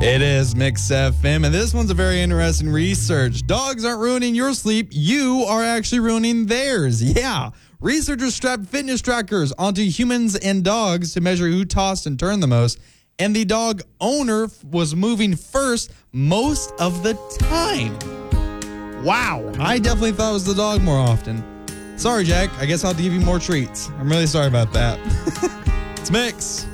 It is Mix FM, and this one's a very interesting research. Dogs aren't ruining your sleep. You are actually ruining theirs. Yeah. Researchers strapped fitness trackers onto humans and dogs to measure who tossed and turned the most, and the dog owner was moving first most of the time. Wow. I definitely thought it was the dog more often. Sorry, Jack. I guess I'll have to give you more treats. I'm really sorry about that. It's Mix.